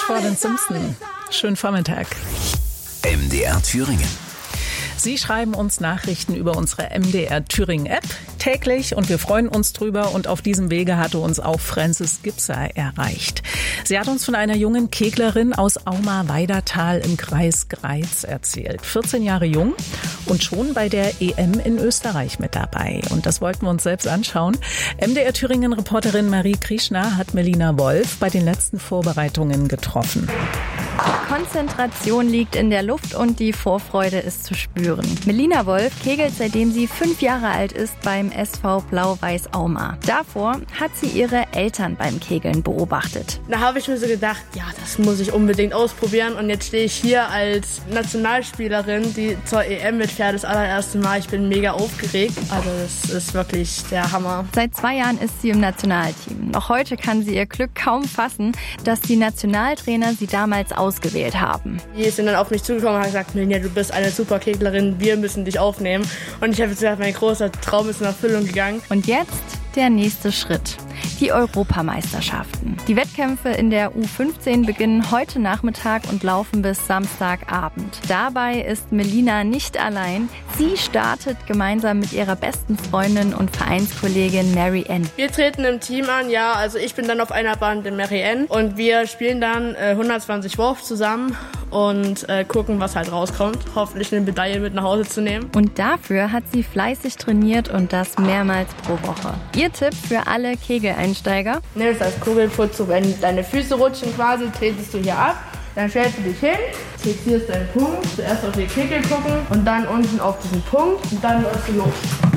Gordon Simpson. Schönen Vormittag. MDR Thüringen. Sie schreiben uns Nachrichten über unsere MDR Thüringen App täglich und wir freuen uns drüber. Und auf diesem Wege hatte uns auch Frances Gipser erreicht. Sie hat uns von einer jungen Keglerin aus Auma-Weidertal im Kreis Greiz erzählt. 14 Jahre jung und schon bei der EM in Österreich mit dabei. Und das wollten wir uns selbst anschauen. MDR Thüringen-Reporterin Marie Krishna hat Melina Wolf bei den letzten Vorbereitungen getroffen. Konzentration liegt in der Luft und die Vorfreude ist zu spüren. Melina Wolf kegelt, seitdem sie 5 Jahre alt ist, beim SV Blau-Weiß Auma. Davor hat sie ihre Eltern beim Kegeln beobachtet. Da habe ich mir so gedacht, ja, das muss ich unbedingt ausprobieren. Und jetzt stehe ich hier als Nationalspielerin, die zur EM mitfährt, das allererste Mal. Ich bin mega aufgeregt. Also das ist wirklich der Hammer. Seit 2 Jahren ist sie im Nationalteam. Noch heute kann sie ihr Glück kaum fassen, dass die Nationaltrainer sie damals ausgewählt haben. Die sind dann auf mich zugekommen und haben gesagt, Melina, du bist eine super Keglerin, wir müssen dich aufnehmen. Und ich habe jetzt gesagt, mein großer Traum ist in Erfüllung gegangen. Und jetzt der nächste Schritt. Die Europameisterschaften. Die Wettkämpfe in der U15 beginnen heute Nachmittag und laufen bis Samstagabend. Dabei ist Melina nicht allein. Sie startet gemeinsam mit ihrer besten Freundin und Vereinskollegin Mary Ann. Wir treten im Team an, ja, also ich bin dann auf einer Bahn mit Mary Ann und wir spielen dann 120 Wurf zusammen und gucken, was halt rauskommt. Hoffentlich eine Medaille mit nach Hause zu nehmen. Und dafür hat sie fleißig trainiert und das mehrmals pro Woche. Ihr Tipp für alle Kegeleinsteiger? Nimm es als Kugelputz, wenn deine Füße rutschen quasi, tretest du hier ab, dann stellst du dich hin, fixierst deinen Punkt, zuerst auf die Kegel gucken und dann unten auf diesen Punkt und dann läufst du los.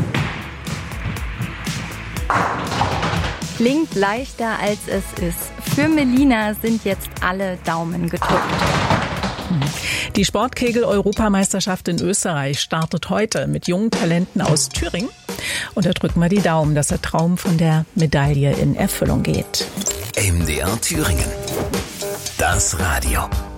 Klingt leichter als es ist. Für Melina sind jetzt alle Daumen gedrückt. Die Sportkegel-Europameisterschaft in Österreich startet heute mit jungen Talenten aus Thüringen. Und da drücken wir die Daumen, dass der Traum von der Medaille in Erfüllung geht. MDR Thüringen. Das Radio.